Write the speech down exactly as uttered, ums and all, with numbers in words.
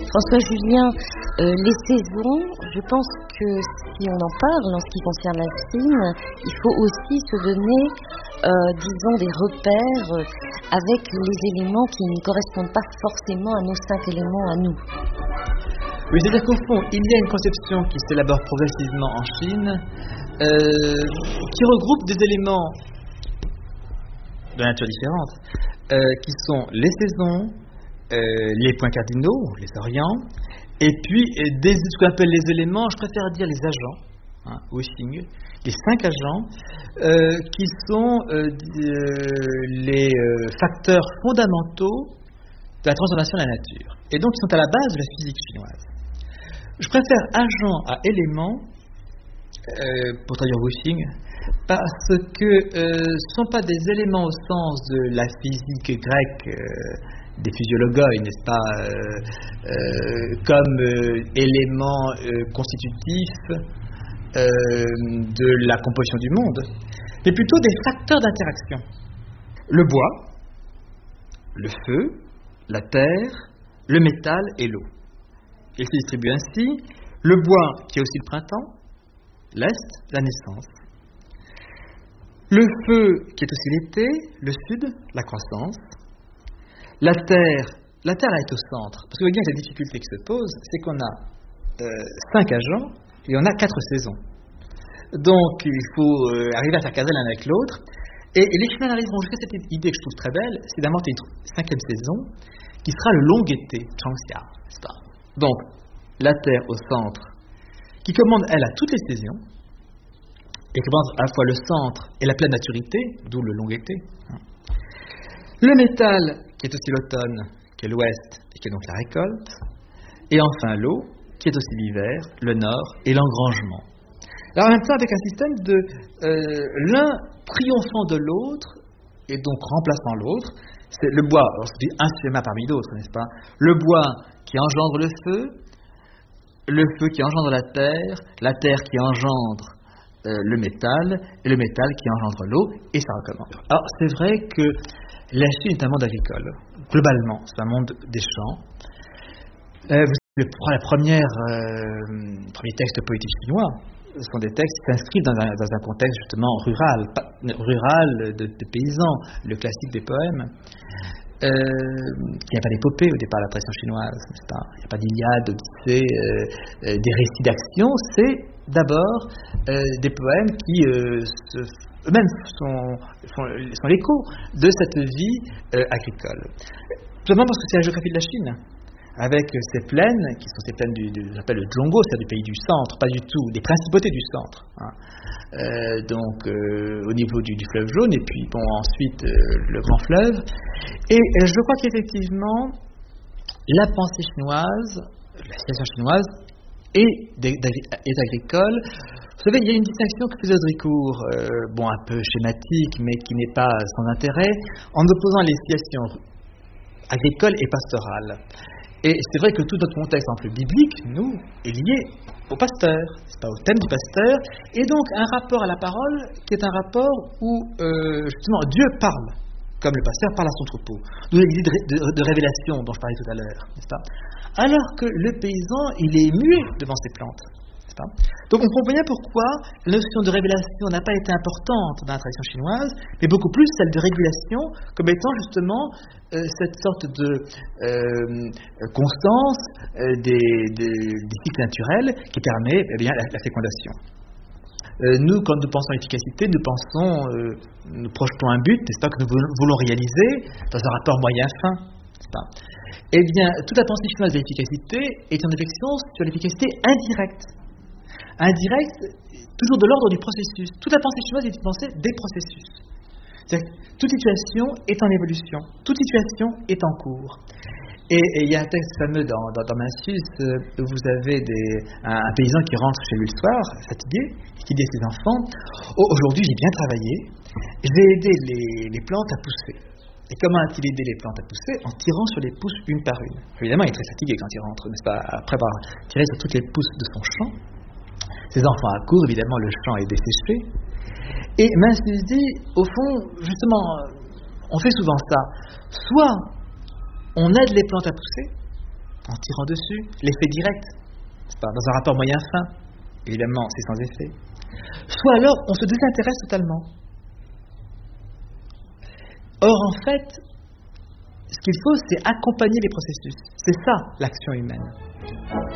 François Julien, euh, les saisons, je pense que si on en parle en ce qui concerne la Chine, il faut aussi se donner, euh, disons, des repères avec les éléments qui ne correspondent pas forcément à nos cinq éléments à nous. Oui, c'est-à-dire qu'au fond, il y a une conception qui s'élabore progressivement en Chine, euh, qui regroupe des éléments de nature différente, euh, qui sont les saisons, euh, les points cardinaux, les orients, et puis des, ce qu'on appelle les éléments, je préfère dire les agents, hein, Wuxing, les cinq agents, euh, qui sont euh, les euh, facteurs fondamentaux de la transformation de la nature, et donc qui sont à la base de la physique chinoise. Je préfère agent à élément, euh, pour traduire Wuxing, parce que euh, ce ne sont pas des éléments au sens de la physique grecque, euh, des physiologoi, n'est-ce pas, euh, euh, comme euh, éléments euh, constitutifs euh, de la composition du monde, mais plutôt des facteurs d'interaction. Le bois, le feu, la terre, le métal et l'eau. Il se distribue ainsi: le bois qui est aussi le printemps, l'est, la naissance. Le feu qui est aussi l'été, le sud, la croissance. La terre, la terre là est au centre. Parce que vous voyez bien que la difficulté qui se pose, c'est qu'on a euh, cinq agents et on a quatre saisons. Donc il faut euh, arriver à faire caser l'un avec l'autre. Et, et les Chinois arriveront jusqu'à cette idée que je trouve très belle, c'est d'inventer une cinquième saison qui sera le long été, Changxia, n'est-ce pas? Donc, la Terre au centre, qui commande, elle, à toutes les saisons, et qui commande à la fois le centre et la pleine maturité, d'où le long été. Le métal, qui est aussi l'automne, qui est l'ouest, et qui est donc la récolte. Et enfin l'eau, qui est aussi l'hiver, le nord et l'engrangement. Alors en même temps, avec un système de euh, l'un triomphant de l'autre, et donc remplaçant l'autre. C'est le bois, alors c'est un schéma parmi d'autres, n'est-ce pas? Le bois qui engendre le feu, le feu qui engendre la terre, la terre qui engendre euh, le métal, et le métal qui engendre l'eau, et ça recommence. Alors c'est vrai que la Chine est un monde agricole, globalement, c'est un monde des champs. Euh, vous savez, la première, euh, premier texte poétique chinois, ce sont des textes qui s'inscrivent dans un, dans un contexte justement rural, pas, rural de, de paysans, le classique des poèmes. Euh, il n'y a pas d'épopée au départ de la tradition chinoise, n'est-ce pas? Il n'y a pas d'Iliade, d'Odyssée, euh, euh, des récits d'action. C'est d'abord euh, des poèmes qui euh, se, eux-mêmes sont, sont, sont l'écho de cette vie euh, agricole. Tout simplement parce que c'est la géographie de la Chine, avec ces plaines, qui sont ces plaines du, du, j'appelle le Zhongguo, c'est-à-dire du pays du centre, pas du tout, des principautés du centre. Hein. Euh, donc euh, au niveau du, du fleuve jaune, et puis bon, ensuite euh, le grand fleuve. Et euh, je crois qu'effectivement, la pensée chinoise, la civilisation chinoise, est, est agricole. Vous savez, il y a une distinction que faisait Audricourt, euh, bon, un peu schématique, mais qui n'est pas sans intérêt, en opposant les civilisations agricoles et pastorales. Et c'est vrai que tout notre contexte, en plus biblique, nous, est lié au pasteur, c'est pas au thème du pasteur, et donc un rapport à la parole qui est un rapport où euh, justement Dieu parle, comme le pasteur parle à son troupeau. D'où l'idée de, de, de révélation dont je parlais tout à l'heure, n'est-ce pas? Alors que le paysan, il est muet devant ses plantes. Donc on comprend bien pourquoi la notion de révélation n'a pas été importante dans la tradition chinoise, mais beaucoup plus celle de régulation, comme étant justement euh, cette sorte de euh, constance euh, des, des, des cycles naturels qui permet eh bien, la, la fécondation. Euh, nous, quand nous pensons à l'efficacité, nous pensons, euh, nous projetons un but, n'est-ce pas, que nous voulons réaliser dans un rapport moyen-fin, n'est-ce pas? Eh bien, toute la pensée chinoise de l'efficacité est en réflexion sur l'efficacité indirecte. Indirect, toujours de l'ordre du processus. Toute la pensée chinoise est une pensée des processus. C'est-à-dire que toute situation est en évolution, toute situation est en cours. Et, et il y a un texte fameux dans, dans, dans Mencius où vous avez des, un, un paysan qui rentre chez lui le soir, fatigué, qui dit à ses enfants: oh, aujourd'hui j'ai bien travaillé, je vais aider les, les plantes à pousser. Et comment a-t-il aidé les plantes à pousser? En tirant sur les pousses une par une. Évidemment, il est très fatigué quand il rentre, n'est-ce pas, après avoir tiré sur toutes les pousses de son champ. Ses enfants accourent, évidemment, le champ est desséché. Et Mencius dit, au fond, justement, on fait souvent ça. Soit on aide les plantes à pousser, en tirant dessus, l'effet direct, c'est pas, dans un rapport moyen-fin, évidemment c'est sans effet. Soit alors on se désintéresse totalement. Or en fait, ce qu'il faut c'est accompagner les processus. C'est ça l'action humaine.